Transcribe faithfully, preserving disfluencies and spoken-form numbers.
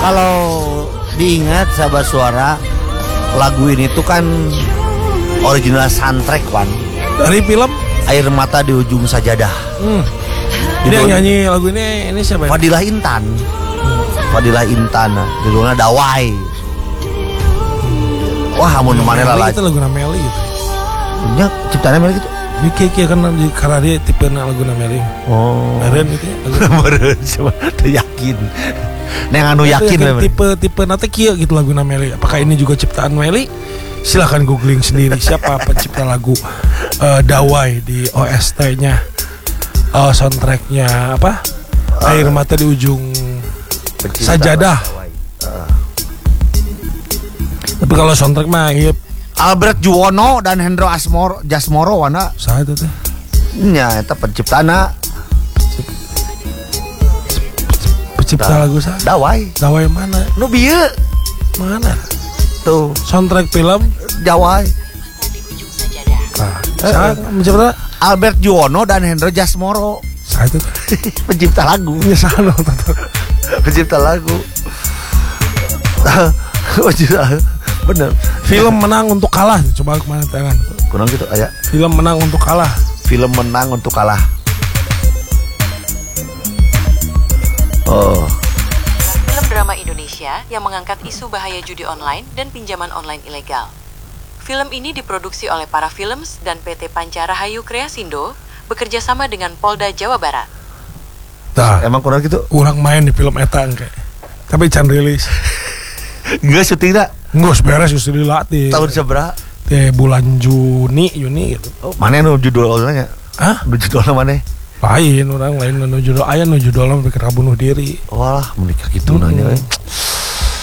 Kalau diingat sahabat suara, lagu ini tuh kan original soundtrack Wan. Dari film Air Mata di Ujung Sajadah. Hmm. Ini yang nyanyi lagu ini ini siapa? Ya? Fadilah Intan. Hmm. Fadilah Intan. Judulnya Dawai. Wah, amun mana lah. Itu lagu Meli gitu. Nya ciptaannya Meli gitu. Ini kayak kan di karena dia tipe lagu Meli. Oh. Meren gitu. Meren coba yakin. Neng anu yakin ya, tipe tipe nate kieu gitu lagu Meli. Apakah ini juga ciptaan Meli? Silahkan googling sendiri siapa pencipta lagu uh, Dawai di O S T-nya, uh, soundtrack-nya apa? Uh, Air Mata di Ujung Sajadah. Uh. Tapi kalau soundtrack mah iya. Albert Juwono dan Hendro Asmoro Jasmoro wana. Saha itu teh? Nya eta penciptana. Pencipta da, lagu saha? Dawai. Dawai mana? Nu bieu. Mana? Tuh soundtrack film Dawai. Nah, saha pencipta? Albert Juwono dan Hendro Jasmoro. Saha itu? Pencipta lagu. Ya saha pencipta lagu. Bener. Film menang untuk kalah. Coba kemana tangan? Kurang gitu aya. Film menang untuk kalah. Film menang untuk kalah. Oh. Film drama Indonesia yang mengangkat isu bahaya judi online dan pinjaman online ilegal. Film ini diproduksi oleh Para Films dan P T Panca Rahayu Kreasindo bekerja sama dengan Polda Jawa Barat. Nah, emang kurang gitu? Kurang main di film eta kayak. Tapi can rilis. Enggak syuting dah. Enggak beres justru dilatih. Tahun seberapa? Teh bulan Juni, Juni gitu. Oh, mana nu judulnya? Hah? Nu judulnya mana? Lain orang lain nu judul aya nu judulnya mikir bunuh diri. Walah, menikah gitu hmm. nanya.